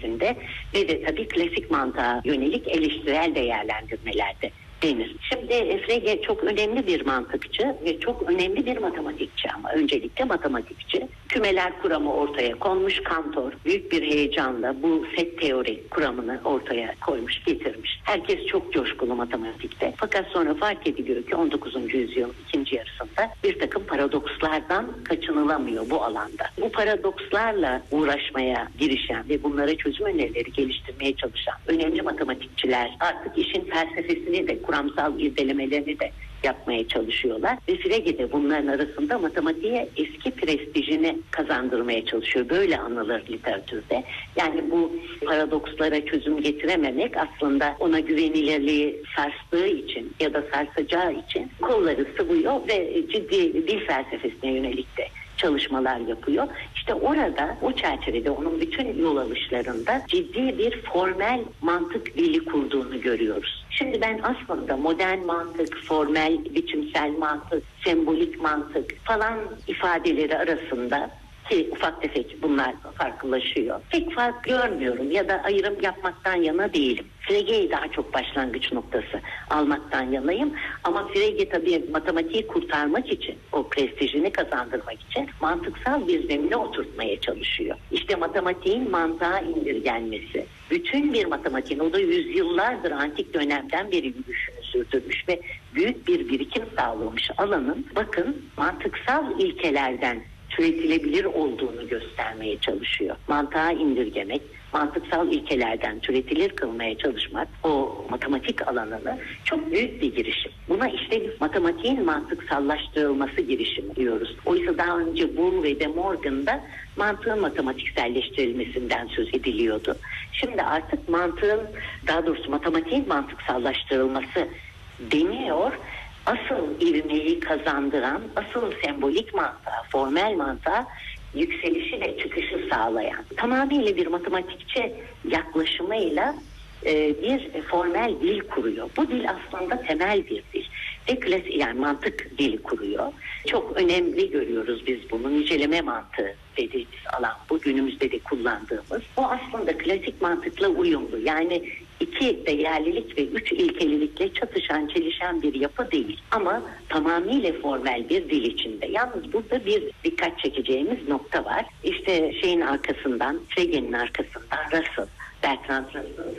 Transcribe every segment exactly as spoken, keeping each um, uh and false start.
değerlendirmesinde ve de tabii klasik mantığa yönelik eleştirel değerlendirmelerde denir. Şimdi Frege çok önemli bir mantıkçı ve çok önemli bir matematikçi, ama öncelikle matematikçi. Kümeler kuramı ortaya konmuş. Cantor büyük bir heyecanla bu set teori kuramını ortaya koymuş, getirmiş. Herkes çok coşkulu matematikte. Fakat sonra fark ediliyor ki on dokuzuncu yüzyılın ikinci yarısında bir takım paradokslardan kaçınılamıyor bu alanda. Bu paradokslarla uğraşmaya girişen ve bunlara çözüm önerileri geliştirmeye çalışan önemli matematikçiler artık işin felsefesini de, kuramsal irdelemelerini de yapmaya çalışıyorlar. Ve Frege de bunların arasında matematiğe eski prestijini kazandırmaya çalışıyor. Böyle anılır literatürde. Yani bu paradokslara çözüm getirememek aslında ona güvenilirliği sarstığı için ya da sarsacağı için kolları sıvıyor ve ciddi dil felsefesine yönelik de çalışmalar yapıyor. İşte orada, o çerçevede onun bütün yol alışlarında ciddi bir formel mantık dili kurduğunu görüyoruz. Şimdi ben aslında modern mantık, formel, biçimsel mantık, sembolik mantık falan ifadeleri arasında, ki ufak tefek bunlar farklılaşıyor, pek fark görmüyorum ya da ayrım yapmaktan yana değilim. Frege'yi daha çok başlangıç noktası almaktan yanayım. Ama Frege tabii matematiği kurtarmak için, o prestijini kazandırmak için mantıksal bir zemine oturtmaya çalışıyor. İşte matematiğin mantığa indirgenmesi, bütün bir matematiğin, o da yüzyıllardır antik dönemden beri yürüyüşünü sürdürmüş ve büyük bir birikim sağlamış alanın, bakın, mantıksal ilkelerden türetilebilir olduğunu göstermeye çalışıyor. Mantığa indirgemek, mantıksal ilkelerden türetilir kılmaya çalışmak, o matematik alanını çok büyük bir girişim. Buna işte matematiğin mantıksallaştırılması girişimi diyoruz. Oysa daha önce Boole ve De Morgan'da mantığın matematikselleştirilmesinden söz ediliyordu. Şimdi artık mantığın, daha doğrusu matematiğin mantıksallaştırılması deniyor. Asıl ivmeyi kazandıran, asıl sembolik mantığa, formel mantığa yükselişi ve çıkışı sağlayan, tamamıyla bir matematikçi yaklaşımıyla e, bir formel dil kuruyor. Bu dil aslında temel bir dil ve klasik, yani mantık dili kuruyor. Çok önemli görüyoruz biz bunu. Niceleme mantığı dediğimiz alan, bu günümüzde de kullandığımız. Bu aslında klasik mantıkla uyumlu. Yani iki değerlilik ve üç ilkelilikle çatışan, çelişen bir yapı değil. Ama tamamıyla formel bir dil içinde. Yalnız burada bir dikkat çekeceğimiz nokta var. İşte şeyin arkasından, Frege'nin arkasından Russell, Bertrand Russell,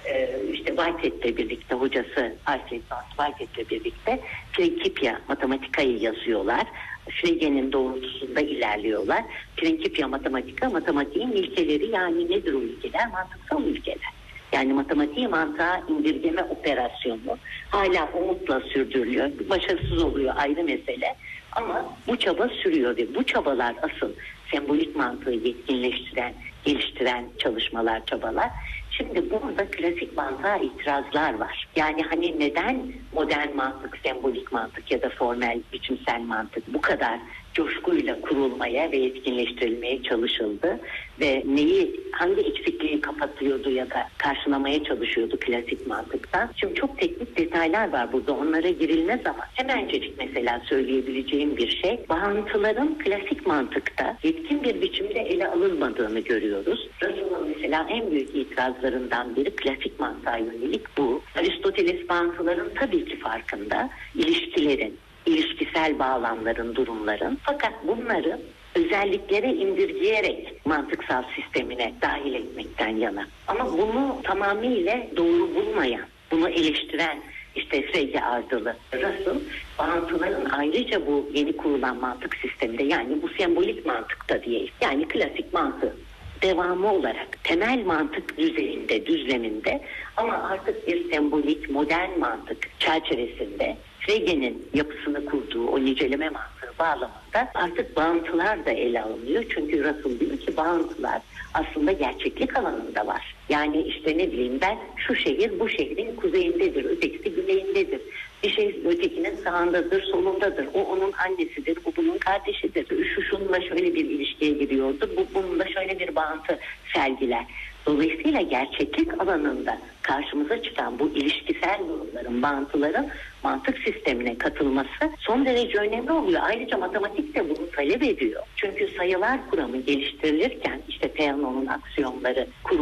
işte Whitehead'le birlikte, hocası Alfred Whitehead'le birlikte Principia Mathematica'yı yazıyorlar. Frege'nin doğrultusunda ilerliyorlar. Principia Mathematica, matematiğin ilkeleri, yani nedir o ilkeler? Mantıksal ilkeler. Yani matematiği mantığa indirgeme operasyonu hala umutla sürdürülüyor. Başarısız oluyor, ayrı mesele. Ama bu çaba sürüyor ve bu çabalar asıl sembolik mantığı yetkinleştiren, geliştiren çalışmalar, çabalar. Şimdi burada klasik mantığa itirazlar var. Yani hani neden modern mantık, sembolik mantık ya da formel, biçimsel mantık bu kadar coşkuyla kurulmaya ve yetkinleştirilmeye çalışıldı ve neyi, hangi eksikliği kapatıyordu ya da karşılamaya çalışıyordu klasik mantıkta? Şimdi çok teknik detaylar var burada, onlara girilmez ama hemencecik mesela söyleyebileceğim bir şey, bağıntıların klasik mantıkta yetkin bir biçimde ele alınmadığını görüyoruz. Russell'ın mesela en büyük itirazlarından biri klasik mantığa yönelik bu. Aristoteles bağıntıların tabii ki farkında, ilişkilerin, ilişkisel bağlamların, durumların, fakat bunları özelliklere indirgeyerek mantıksal sistemine dahil etmekten yana. Ama bunu tamamıyla doğru bulmayan, bunu eleştiren işte Frege ardılı Russell, bağıntıların ayrıca bu yeni kurulan mantık sisteminde, yani bu sembolik mantıkta diye, yani klasik mantık devamı olarak temel mantık düzeyinde, düzleminde ama artık bir sembolik modern mantık çerçevesinde Frege'nin yapısını kurduğu o niceleme mantığı bağlamında artık bağıntılar da ele alınıyor. Çünkü Russell diyor ki bağıntılar aslında gerçeklik alanında var. Yani işte ne bileyim ben, şu şehir bu şehrin kuzeyindedir, ötekisi güneyindedir. Bir şey ötekinin sağındadır, solundadır. O onun annesidir, bu bunun kardeşidir. Şu şununla şöyle bir ilişkiye giriyordu, bu bununla şöyle bir bağıntı sergiler. Dolayısıyla gerçeklik alanında karşımıza çıkan bu ilişkisel durumların, bağıntıların mantık sistemine katılması son derece önemli oluyor. Ayrıca matematik de bunu talep ediyor. Çünkü sayılar kuramı geliştirilirken işte Peano'nun aksiyonları kurulması